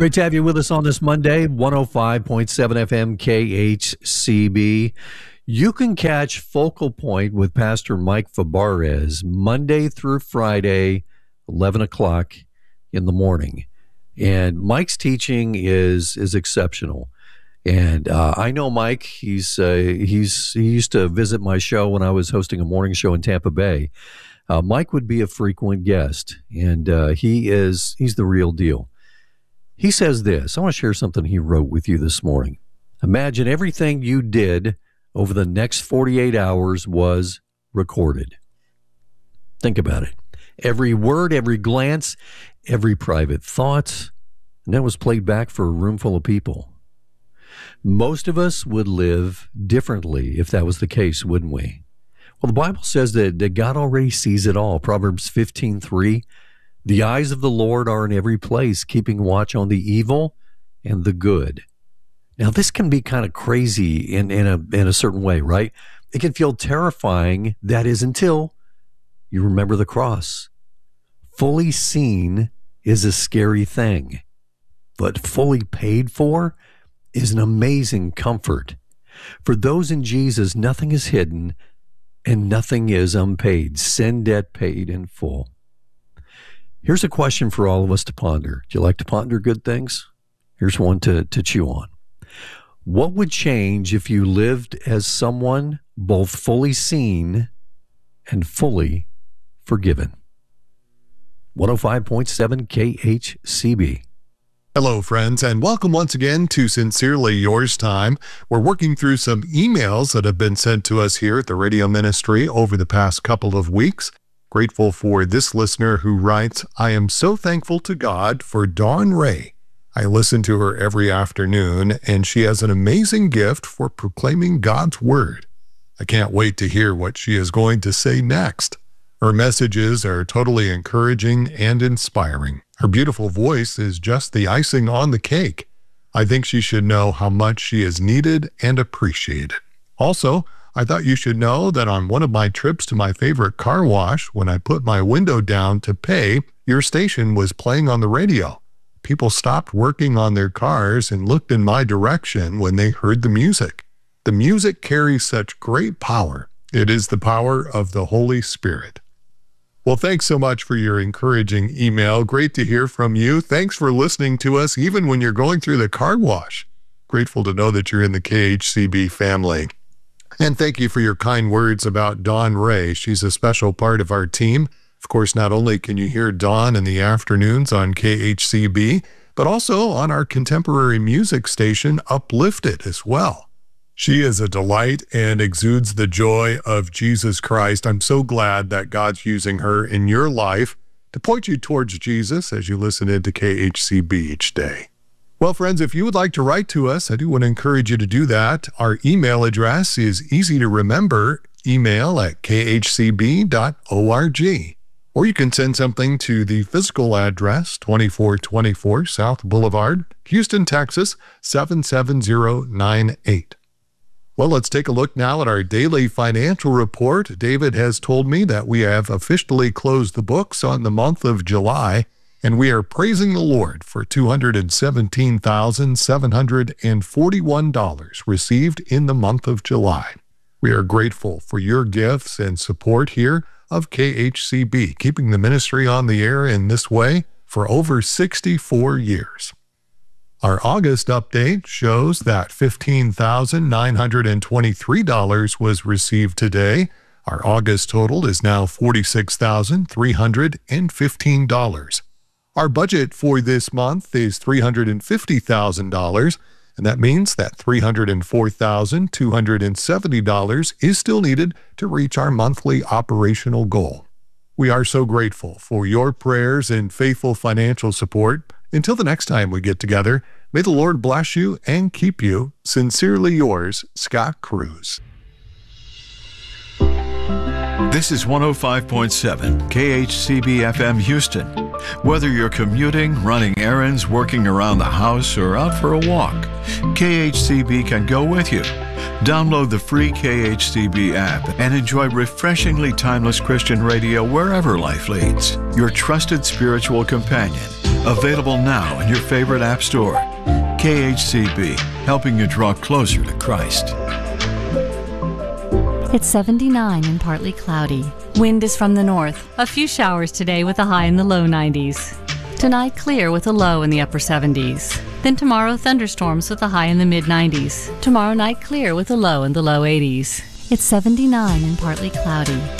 Great to have you with us on this Monday, 105.7 FM KHCB. You can catch Focal Point with Pastor Mike Fabarez Monday through Friday, 11 o'clock in the morning. And Mike's teaching is exceptional. And I know Mike. He used to visit my show when I was hosting a morning show in Tampa Bay. Mike would be a frequent guest, and he's the real deal. He says this. I want to share something he wrote with you this morning. Imagine everything you did over the next 48 hours was recorded. Think about it. Every word, every glance, every private thought, and that was played back for a room full of people. Most of us would live differently if that was the case, wouldn't we? Well, the Bible says that God already sees it all. Proverbs 15:3. The eyes of the Lord are in every place, keeping watch on the evil and the good. Now, this can be kind of crazy in a certain way, right? It can feel terrifying, that is, until you remember the cross. Fully seen is a scary thing, but fully paid for is an amazing comfort. For those in Jesus, nothing is hidden and nothing is unpaid. Sin debt paid in full. Here's a question for all of us to ponder. Do you like to ponder good things? Here's one to chew on. What would change if you lived as someone both fully seen and fully forgiven? 105.7 KHCB. Hello, friends, and welcome once again to Sincerely Yours Time. We're working through some emails that have been sent to us here at the radio ministry over the past couple of weeks. Grateful for this listener who writes, I am so thankful to God for Dawn Ray. I listen to her every afternoon, and she has an amazing gift for proclaiming God's Word. I can't wait to hear what she is going to say next. Her messages are totally encouraging and inspiring. Her beautiful voice is just the icing on the cake. I think she should know how much she is needed and appreciated. Also, I thought you should know that on one of my trips to my favorite car wash, when I put my window down to pay, your station was playing on the radio. People stopped working on their cars and looked in my direction when they heard the music. The music carries such great power. It is the power of the Holy Spirit. Well, thanks so much for your encouraging email. Great to hear from you. Thanks for listening to us even when you're going through the car wash. Grateful to know that you're in the KHCB family. And thank you for your kind words about Dawn Ray. She's a special part of our team. Of course, not only can you hear Dawn in the afternoons on KHCB, but also on our contemporary music station, Uplifted, as well. She is a delight and exudes the joy of Jesus Christ. I'm so glad that God's using her in your life to point you towards Jesus as you listen into KHCB each day. Well, friends, if you would like to write to us, I do want to encourage you to do that. Our email address is easy to remember, email@khcb.org. Or you can send something to the physical address, 2424 South Boulevard, Houston, Texas, 77098. Well, let's take a look now at our daily financial report. David has told me that we have officially closed the books on the month of July, and we are praising the Lord for $217,741 received in the month of July. We are grateful for your gifts and support here of KHCB, keeping the ministry on the air in this way for over 64 years. Our August update shows that $15,923 was received today. Our August total is now $46,315. Our budget for this month is $350,000, and that means that $304,270 is still needed to reach our monthly operational goal. We are so grateful for your prayers and faithful financial support. Until the next time we get together, may the Lord bless you and keep you. Sincerely yours, Scott Cruz. This is 105.7 KHCB FM Houston. Whether you're commuting, running errands, working around the house, or out for a walk, KHCB can go with you. Download the free KHCB app and enjoy refreshingly timeless Christian radio wherever life leads. Your trusted spiritual companion, Available now in your favorite app store. KHCB, helping you draw closer to Christ. It's 79 and partly cloudy. Wind is from the north. A few showers today with a high in the low 90s. Tonight, clear with a low in the upper 70s. Then tomorrow, thunderstorms with a high in the mid 90s. Tomorrow night, clear with a low in the low 80s. It's 79 and partly cloudy.